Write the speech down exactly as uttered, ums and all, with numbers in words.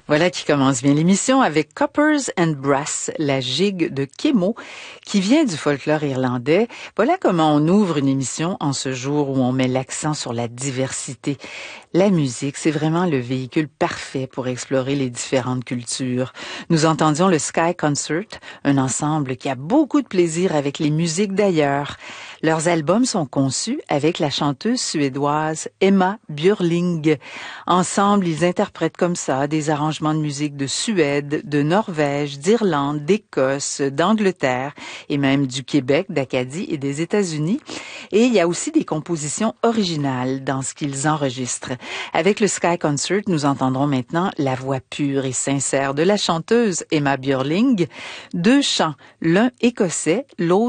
Voilà qui commence bien l'émission avec Coppers and Brass, la gigue de Kémo, qui vient du folklore irlandais. Voilà comment on ouvre une émission en ce jour où on met l'accent sur la diversité. La musique, c'est vraiment le véhicule parfait pour explorer les différentes cultures. Nous entendions le Sky Concert, un ensemble qui a beaucoup de plaisir avec les musiques d'ailleurs. Leurs albums sont conçus avec la chanteuse suédoise Emma Björling. Ensemble, ils interprètent comme ça des arrangements de musique de Suède, de Norvège, d'Irlande, d'Écosse, d'Angleterre et même du Québec, d'Acadie et des États-Unis. Et il y a aussi des compositions originales dans ce qu'ils enregistrent. Avec le Sky Concert, nous entendrons maintenant la voix pure et sincère de la chanteuse Emma Björling. Deux chants, l'un écossais, l'autre